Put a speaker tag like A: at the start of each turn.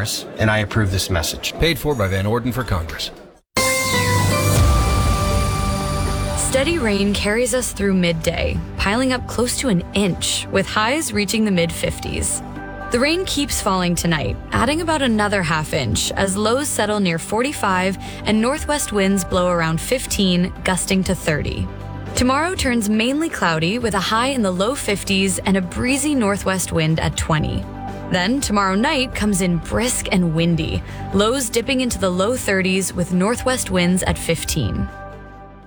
A: Congress, and I approve this message.
B: Paid for by Van Orden for Congress.
C: Steady rain carries us through midday, piling up close to an inch, with highs reaching the mid-50s. The rain keeps falling tonight, adding about another half inch as lows settle near 45 and northwest winds blow around 15, gusting to 30. Tomorrow turns mainly cloudy with a high in the low 50s and a breezy northwest wind at 20. Then tomorrow night comes in brisk and windy, lows dipping into the low 30s with northwest winds at 15.